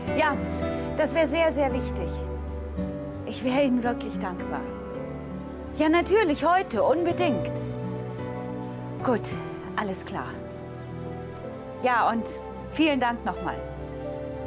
Ja, das wäre sehr, sehr wichtig. Ich wäre Ihnen wirklich dankbar. Ja, natürlich, heute, unbedingt. Gut, alles klar. Ja, und vielen Dank nochmal.